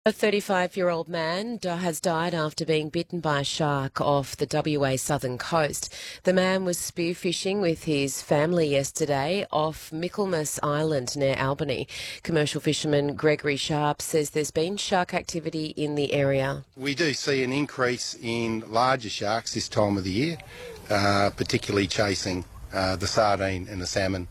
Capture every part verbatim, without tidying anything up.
A thirty-five-year-old man has died after being bitten by a shark off the W A southern coast. The man was spearfishing with his family yesterday off Michaelmas Island near Albany. Commercial fisherman Gregory Sharp says there's been shark activity in the area. We do see an increase in larger sharks this time of the year, uh, particularly chasing uh, the sardine and the salmon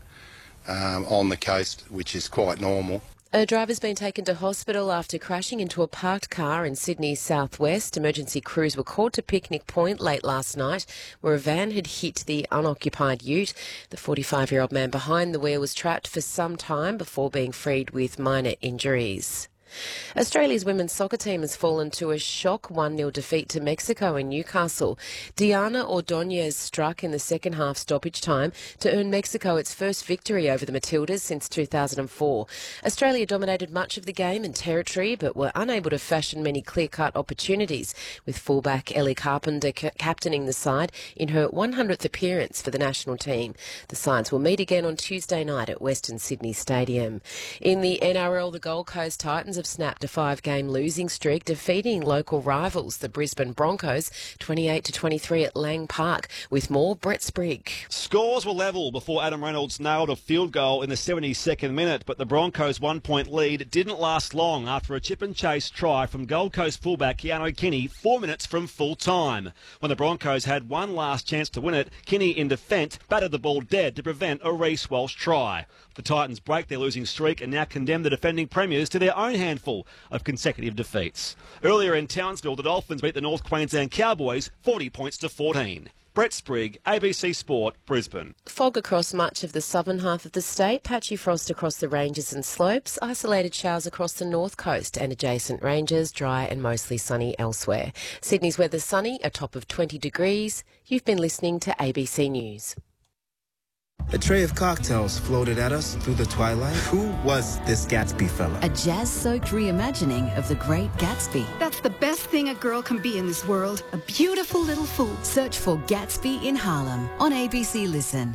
um, on the coast, which is quite normal. A driver's been taken to hospital after crashing into a parked car in Sydney's southwest. Emergency crews were called to Picnic Point late last night, where a van had hit the unoccupied ute. The forty-five-year-old man behind the wheel was trapped for some time before being freed with minor injuries. Australia's women's soccer team has fallen to a shock one nil defeat to Mexico in Newcastle. Diana Ordonez struck in the second half stoppage time to earn Mexico its first victory over the Matildas since two thousand four. Australia dominated much of the game and territory but were unable to fashion many clear-cut opportunities, with fullback Ellie Carpenter ca- captaining the side in her one hundredth appearance for the national team. The sides will meet again on Tuesday night at Western Sydney Stadium. In the N R L, the Gold Coast Titans have snapped a five-game losing streak, defeating local rivals, the Brisbane Broncos, twenty-eight to twenty-three at Lang Park. With more, Brett Sprigg. Scores were level before Adam Reynolds nailed a field goal in the seventy-second minute, but the Broncos' one-point lead didn't last long after a chip-and-chase try from Gold Coast fullback Keanu Kinney four minutes from full-time. When the Broncos had one last chance to win it, Kinney in defence batted the ball dead to prevent a Reece Walsh try. The Titans break their losing streak and now condemn the defending premiers to their own handful of consecutive defeats. Earlier in Townsville, the Dolphins beat the North Queensland Cowboys forty points to fourteen. Brett Sprigg, A B C Sport, Brisbane. Fog across much of the southern half of the state, patchy frost across the ranges and slopes, isolated showers across the north coast and adjacent ranges, dry and mostly sunny elsewhere. Sydney's weather sunny, a top of twenty degrees. You've been listening to A B C News. A tray of cocktails floated at us through the twilight. Who was this Gatsby fella? A jazz-soaked reimagining of the Great Gatsby. That's the best thing a girl can be in this world. A beautiful little fool. Search for Gatsby in Harlem on A B C Listen.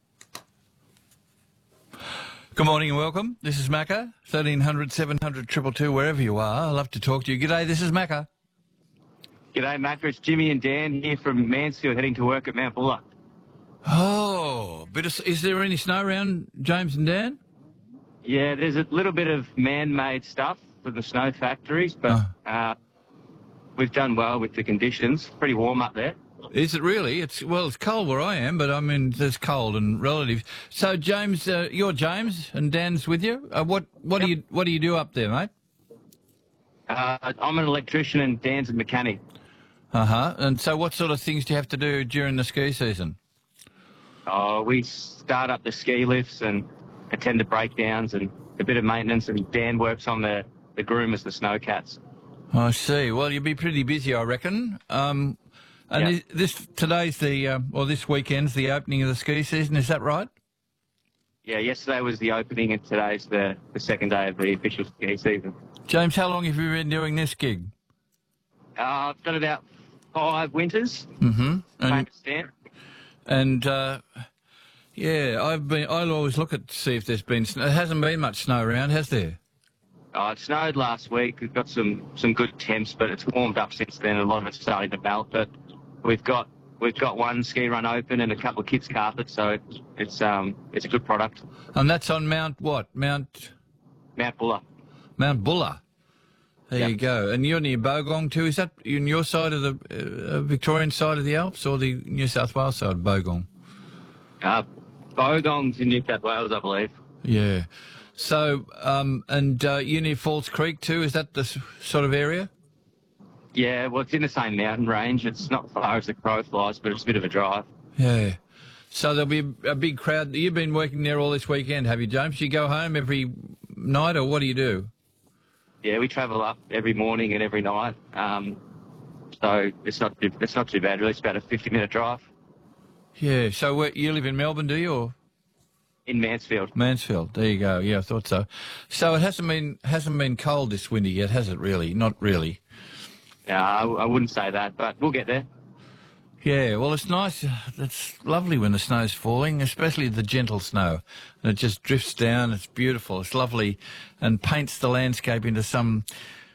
Good morning and welcome. This is Macca, thirteen hundred, seven hundred, two two two, wherever you are. I'd love to talk to you. G'day, this is Macca. G'day, Macca. It's Jimmy and Dan here from Mansfield heading to work at Mount Buller. Oh, bit of, is there any snow around, James and Dan? Yeah, there's a little bit of man-made stuff for the snow factories, but Oh. uh, we've done well with the conditions. Pretty warm up there. Is it really? It's well, it's cold where I am, but I mean, there's cold and relative. So, James, uh, you're James, and Dan's with you. Uh, what what Yep. do you what do you do up there, mate? Uh, I'm an electrician and Dan's a mechanic. Uh huh. And so, what sort of things do you have to do during the ski season? Uh, we start up the ski lifts and attend to breakdowns and a bit of maintenance, and Dan works on the, the groomers, the snowcats. I see. Well, you'll be pretty busy, I reckon. Um, and Yeah. is this today's the uh, or this weekend's the opening of the ski season. Is that right? Yeah, yesterday was the opening and today's the, the second day of the official ski season. James, how long have you been doing this gig? Uh, I've got about five winters. Mm-hmm. Same And, as Dan. and uh, yeah, I've been. I'll always look at see if there's been snow. There hasn't been much snow around, has there? Oh, it snowed last week. We've got some, some good temps, but it's warmed up since then. A lot of it's starting to melt. But we've got we've got one ski run open and a couple of kids' carpets, so it's it's um it's a good product. And that's on Mount what? Mount Mount Buller. Mount Buller. There Yep. you go. And you're near Bogong too. Is that in your side of the uh, Victorian side of the Alps or the New South Wales side of Bogong? Uh, Bogong's in New South Wales, I believe. Yeah. So, um, and uh, you near Falls Creek too? Is that the s- sort of area? Yeah, well, it's in the same mountain range. It's not far as the crow flies, but it's a bit of a drive. Yeah. So there'll be a, a big crowd. You've been working there all this weekend, have you, James? You go home every night, or what do you do? Yeah, we travel up every morning and every night. Um, so it's not too, it's not too bad, really. It's about a fifty-minute drive Yeah. So where, you live in Melbourne, do you, or in Mansfield. Mansfield? There you go. Yeah, I thought so. So it hasn't been hasn't been cold this winter yet, has it? Really? Not really. Yeah, I, I wouldn't say that, but we'll get there. Yeah, well, it's nice. It's lovely when the snow's falling, especially the gentle snow. And it just drifts down. It's beautiful. It's lovely and paints the landscape into some